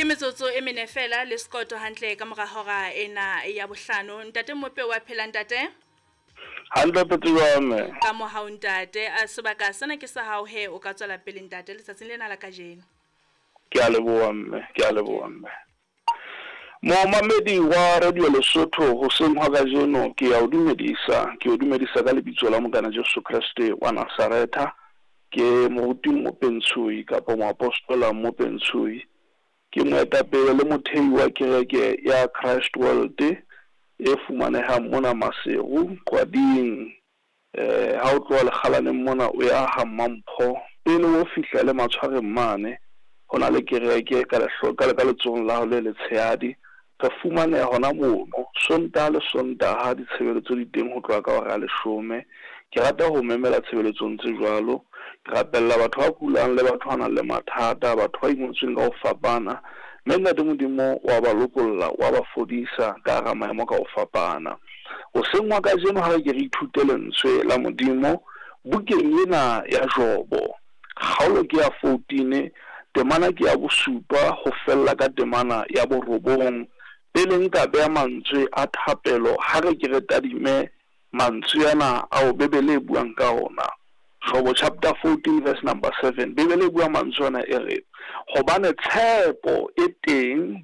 ke metsotso e mene fela le sekoto hantle ka mora hora ena ya bohlano. Ntate Mope wa phela ntate? Hantle Petrolame. Ka mohau ntate, a sebaka sena ke sa hao he o ka tswela pele ntate letsatsing lena la kajeno. Ke a leboha mme. Mohamedi wa Radio Lesotho hoseng hwa kajeno ke ya o dumedisa ka lebitso la Mokana Jesu Kriste wa Nazareta. Ke moruti Mopentshoi kapa moapostola Mopentshoi. Ke moetapele le mothehi wa kereke ya Christ World e fumanehang mona Maseru Qwading ha o tloha lekgalaneng mona o ya ha Mampho pele o fihla le Matshwareng mane hona le kereke ka letsong la ho le letshehadi re fumaneha hona mono Sontaha le Sontaha ditshebeletso di teng ho tloha ka hora 10. Ke rata ho memela tshebeletsong tse jwalo ke rapella batho ba kulang le batho ba nang le mathata batho ba imotsweng ka ho fapana mme ntate Modimo wa ba lokolla wa ba fodisa ka hara maemo ka ho fapana. Hoseng wa kajeno ha ke re ithute lentswe la Modimo bukeng ena ya Jobo kgaolo ke ya 14 temana ke ya bosupa ho fella ka temana ya borobong pele nka beha mantswe a thapelo ha re ke re tadime mantswe yana a o bebele buang ka ona. Jobo chapter 14 verse number 7 bebele bua mantswe ana e re hobane tshepo e teng